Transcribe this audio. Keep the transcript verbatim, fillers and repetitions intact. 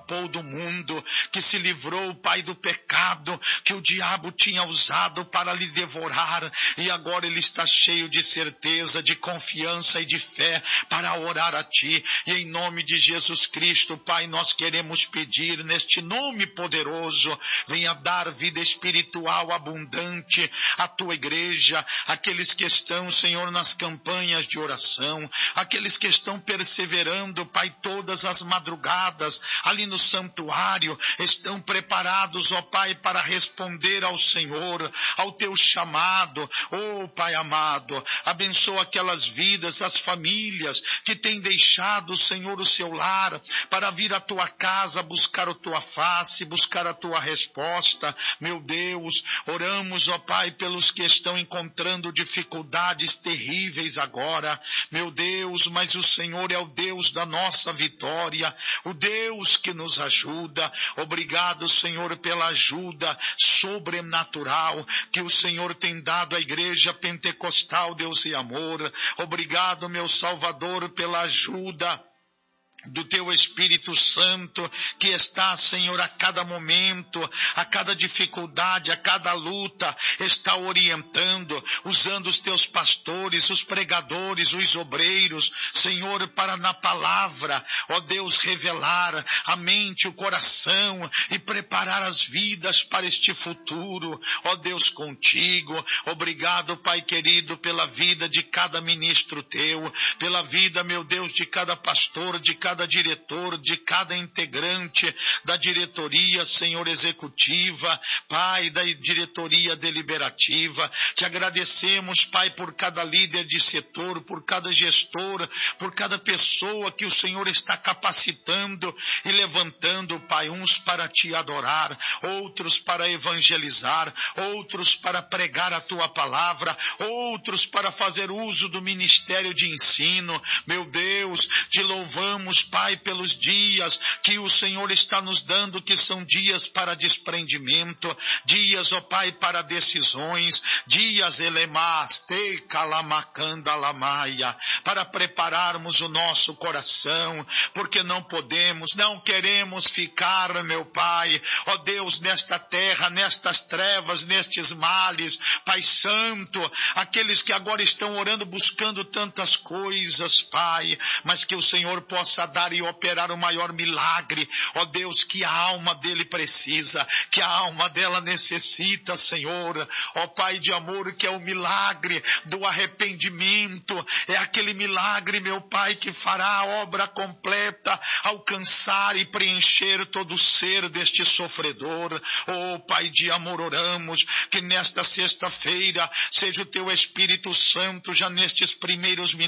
escapou do mundo, que se livrou, Pai, do pecado que o diabo tinha usado para lhe devorar, e agora ele está cheio de certeza, de confiança e de fé para orar a Ti. E em nome de Jesus Cristo, Pai, nós queremos pedir neste nome poderoso, venha dar vida espiritual abundante à Tua igreja, aqueles que estão, Senhor, nas campanhas de oração, aqueles que estão perseverando, Pai, todas as madrugadas ali no santuário, estão preparados, ó Pai, para responder ao Senhor, ao Teu chamado. Ó Pai amado, abençoa aquelas vidas, as famílias que têm deixado, Senhor, o seu lar para vir à Tua casa buscar a Tua face, buscar a Tua resposta. Meu Deus, oramos, ó Pai, pelos que estão encontrando dificuldades terríveis agora. Meu Deus, mas o Senhor é o Deus da nossa vitória, o Deus que nos ajuda. Obrigado, Senhor, pela ajuda sobrenatural que o Senhor tem dado à igreja pentecostal, Deus e amor. Obrigado, meu Salvador, pela ajuda do Teu Espírito Santo, que está, Senhor, a cada momento, a cada dificuldade, a cada luta, está orientando, usando os Teus pastores, os pregadores, os obreiros, Senhor, para na palavra, ó Deus, revelar a mente, o coração e preparar as vidas para este futuro, ó Deus, contigo. Obrigado, Pai querido, pela vida de cada ministro Teu, pela vida, meu Deus, de cada pastor, de cada cada diretor, de cada integrante da diretoria, Senhor, executiva, Pai, da diretoria deliberativa. Te agradecemos, Pai, por cada líder de setor, por cada gestor, por cada pessoa que o Senhor está capacitando e levantando, Pai, uns para Te adorar, outros para evangelizar, outros para pregar a Tua palavra, outros para fazer uso do ministério de ensino. Meu Deus, Te louvamos, Pai, pelos dias que o Senhor está nos dando, que são dias para desprendimento, dias, ó Pai, para decisões, dias elemas, te calamacanda lamaia, para prepararmos o nosso coração, porque não podemos, não queremos ficar, meu Pai, ó Deus, nesta terra, nestas trevas, nestes males, Pai Santo, aqueles que agora estão orando, buscando tantas coisas, Pai, mas que o Senhor possa dar e operar o maior milagre, ó Deus, que a alma dele precisa, que a alma dela necessita, Senhor, ó Pai de amor, que é o milagre do arrependimento, é aquele milagre, meu Pai, que fará a obra completa, alcançar e preencher todo o ser deste sofredor. Ó Pai de amor, oramos que nesta sexta-feira seja o Teu Espírito Santo já nestes primeiros minutos